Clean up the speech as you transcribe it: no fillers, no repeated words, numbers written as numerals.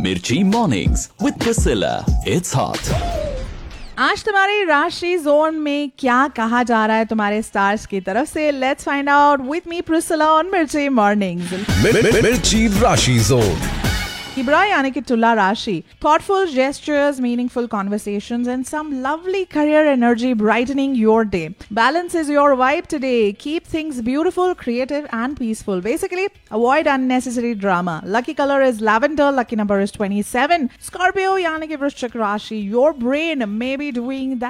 Mirchi Mornings with Priscilla. It's hot. आज तुम्हारी राशि जोन में क्या कहा जा रहा है तुम्हारे स्टार्स की तरफ से? Let's find out with me Priscilla on मिर्ची मॉर्निंग्स। मिर्ची राशि जोन। Libra यानी कि तुला राशि, thoughtful gestures, meaningful conversations and some lovely career energy brightening your day. Balance is your vibe today. Keep things beautiful, creative and peaceful. Basically, avoid unnecessary drama. Lucky color is lavender, lucky number is 27. Scorpio यानी कि वृश्चिक राशि, your brain may be doing that